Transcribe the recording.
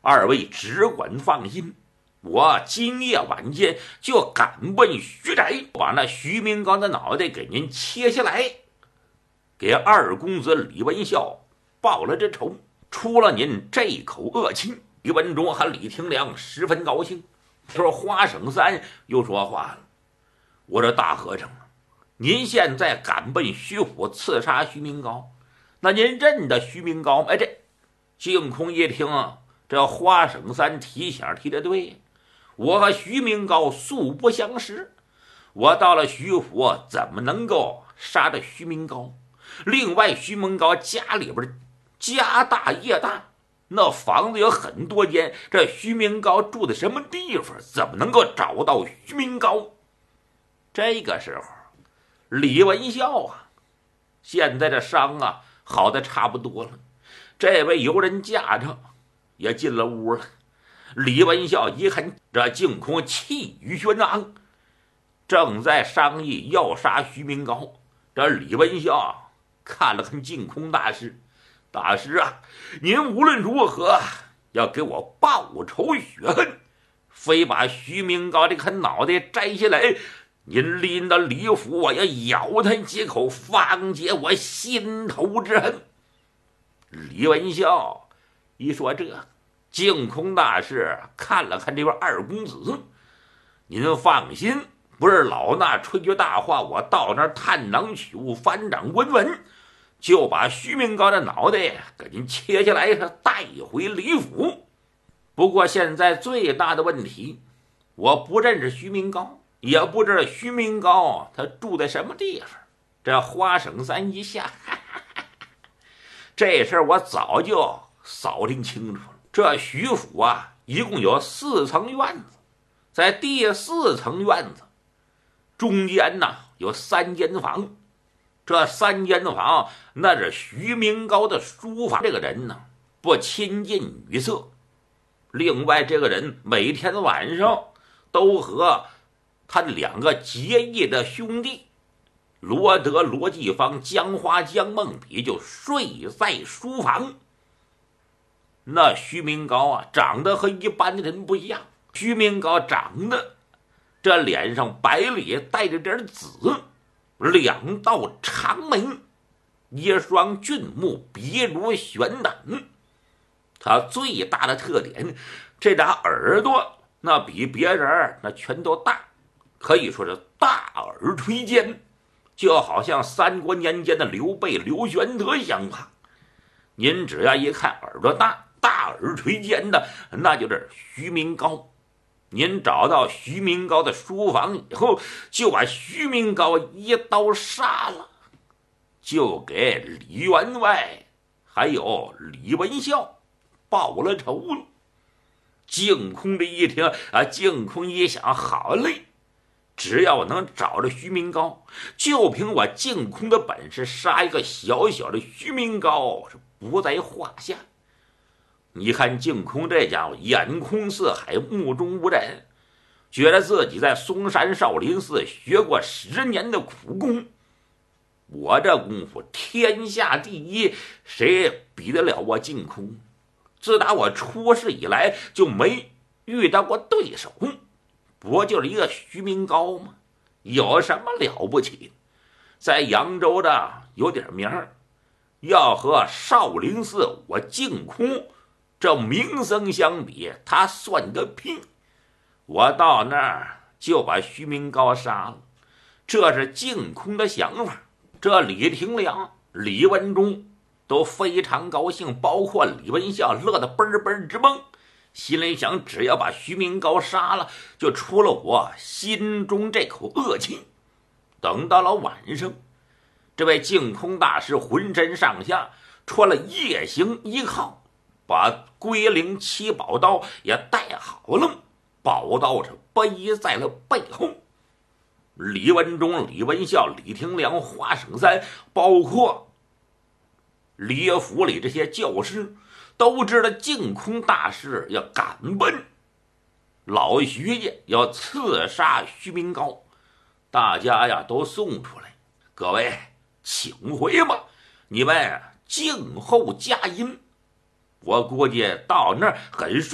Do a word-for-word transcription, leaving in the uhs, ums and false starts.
二位只管放心，我今夜晚间就赶奔徐宅，把那徐明高的脑袋给您切下来，给二公子李文孝报了这仇，出了您这口恶气。李文忠和李廷良十分高兴。说花省三又说话了：“我这大和尚，您现在赶奔徐府刺杀徐明高，那您认得徐明高吗？”哎，这净空一听，这花省三提醒提的对，我和徐明高素不相识，我到了徐府怎么能够杀了徐明高？另外，徐明高家里边家大业大，那房子有很多间，这徐明高住的什么地方？怎么能够找到徐明高？这个时候，李文孝啊，现在这伤啊好的差不多了，这位游人驾着也进了屋了。李文孝一看，这净空气宇轩昂，正在商议要杀徐明高。这李文孝看了看净空大师，大师啊，您无论如何要给我报仇雪恨，非把徐明高这颗脑袋摘下来，您拎到李府，我要咬他几口，方解我心头之恨。李文孝一说这，净空大师看了看这位二公子，您放心，不是老衲吹句大话，我到那儿探囊取物，翻掌问问，就把徐明高的脑袋给您切下来，他带回李府。不过现在最大的问题，我不认识徐明高，也不知道徐明高他住在什么地方。这花省三一下，哈哈哈，这事儿我早就扫听清楚了。这徐府啊，一共有四层院子，在第四层院子中间呢有三间房，这三间房那是徐明高的书房。这个人呢不亲近女色，另外这个人每天晚上都和他两个结义的兄弟罗德、罗继芳、江花、江梦比就睡在书房。那徐明高啊，长得和一般的人不一样。徐明高长得这脸上白里带着点紫，两道长眉，一双俊目，鼻如悬胆。他最大的特点，这俩耳朵那比别人那全都大，可以说是大耳垂肩，就好像三国年间的刘备、刘玄德相仿。您只要一看耳朵大、大耳垂肩的，那就是徐明高。您找到徐明高的书房以后，就把徐明高一刀杀了，就给李员外还有李文孝报了仇了。净空这一听啊，净空一想，好嘞，只要能找着徐明高，就凭我净空的本事，杀一个小小的徐明高是不在话下。你看净空这家伙眼空四海，目中无人，觉得自己在嵩山少林寺学过十年的苦功，我这功夫天下第一，谁比得了我净空？自打我出世以来就没遇到过对手，不就是一个徐明高吗？有什么了不起？在扬州的有点名儿，要和少林寺我净空这名声相比，他算个屁！我到那儿就把徐明高杀了，这是净空的想法。这李廷良、李文忠都非常高兴，包括李文孝乐得嘣嘣直蹦，心里想，只要把徐明高杀了，就出了我心中这口恶气。等到了晚上，这位净空大师浑身上下穿了夜行衣靠，把龟灵七宝刀也带好了，宝刀是背在了背后。李文忠、李文孝、李廷良、花省三，包括李府里这些教师，都知道净空大师要赶奔老徐家，要刺杀徐明高。大家呀都送出来，各位请回吧，你们静候佳音。我估计到那儿很顺